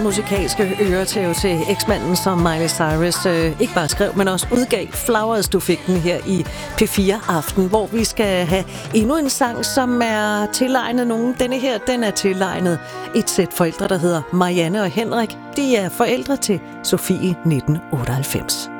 musikalske øretæve til eksmanden, som Miley Cyrus ikke bare skrev, men også udgav. Flowers, du fik den her i P4 Aften, hvor vi skal have endnu en sang, som er tilegnet nogen. Denne her, den er tilegnet et sæt forældre, der hedder Marianne og Henrik. De er forældre til Sofie 1998.